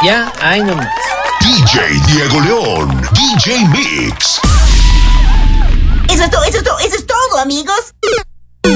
Ya, ahí nomás. DJ Diego León, DJ Mix. Eso es todo, amigos.